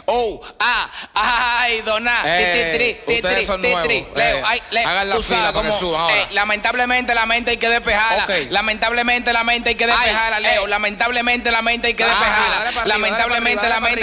Ay, doná. Ustedes son nuevos. Leo, hagan la fila para que suban ahora. Lamentablemente la mente hay que despejarla. Okay. Lamentablemente la mente hay que despejarla, Leo. Lamentablemente la mente hay que despejarla. Lamentablemente la mente